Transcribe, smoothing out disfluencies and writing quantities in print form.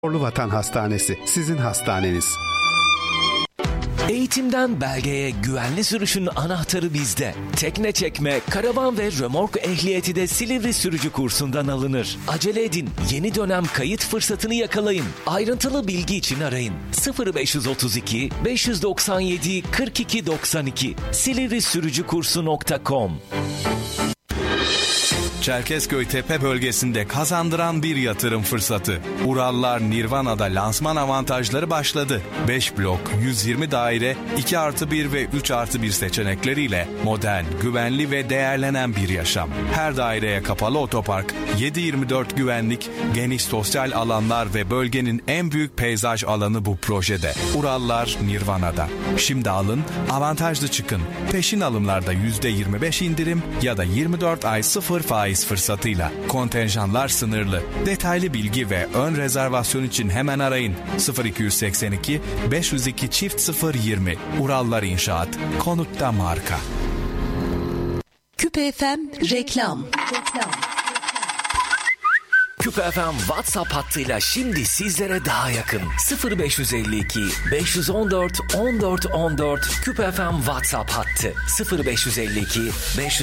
Orlu Vatan Hastanesi, sizin hastaneniz. Eğitimden belgeye güvenli sürüşün anahtarı bizde. Tekne çekme, karavan ve römork ehliyeti de Silivri Sürücü Kursu'ndan alınır. Acele edin, yeni dönem kayıt fırsatını yakalayın. Ayrıntılı bilgi için arayın. 0532 597 42 92 silivrisürücükursu.com. Çerkezköy Tepe bölgesinde kazandıran bir yatırım fırsatı. Urallar Nirvana'da lansman avantajları başladı. 5 blok, 120 daire, 2+1 ve 3+1 seçenekleriyle modern, güvenli ve değerlenen bir yaşam. Her daireye kapalı otopark, 7/24 güvenlik, geniş sosyal alanlar ve bölgenin en büyük peyzaj alanı bu projede. Urallar Nirvana'da. Şimdi alın, avantajlı çıkın. Peşin alımlarda %25 indirim ya da 24 ay 0 faiz fırsatıyla. Kontenjanlar sınırlı. Detaylı bilgi ve ön rezervasyon için hemen arayın. 0282 502 020. Urallar İnşaat. Konutta marka. Küpe FM reklam. Küpe FM WhatsApp hattıyla şimdi sizlere daha yakın. 0552 514 14 14 Küpe FM WhatsApp hattı. 0552 514